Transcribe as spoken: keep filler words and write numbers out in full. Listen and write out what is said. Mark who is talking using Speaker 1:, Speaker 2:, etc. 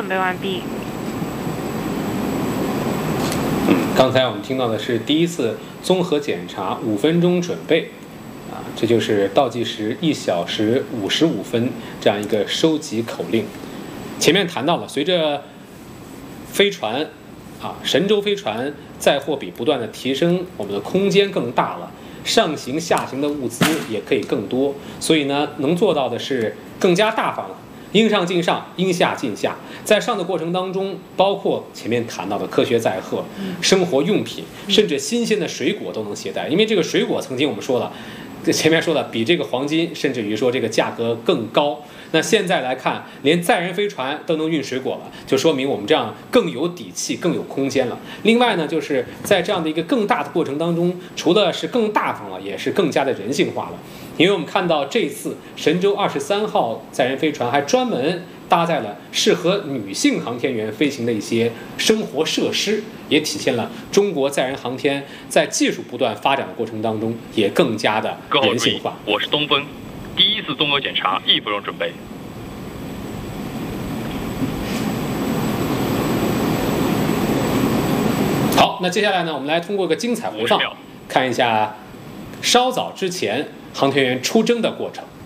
Speaker 1: 备完毕。
Speaker 2: 嗯，刚才我们听到的是第一次综合检查，五分钟准备，啊，这就是倒计时一小时五十五分这样一个收集口令。前面谈到了，随着飞船啊，神舟飞船载货比不断的提升，我们的空间更大了，上行下行的物资也可以更多，所以呢，能做到的是更加大方了。应上尽上，应下尽下。在上的过程当中，包括前面谈到的科学载荷、生活用品，甚至新鲜的水果都能携带。因为这个水果曾经我们说了，前面说的比这个黄金，甚至于说这个价格更高。那现在来看，连载人飞船都能运水果了，就说明我们这样更有底气、更有空间了。另外呢，就是在这样的一个更大的过程当中，除了是更大方了，也是更加的人性化了。因为我们看到这次神舟二十三号载人飞船还专门搭载了适合女性航天员飞行的一些生活设施，也体现了中国载人航天在技术不断发展的过程当中也更加的人性化。
Speaker 3: 我是东风，第一次综合检查，一分钟准备。
Speaker 2: 好，那接下来呢，我们来通过一个精彩回放，看一下稍早之前航天员出征的过程。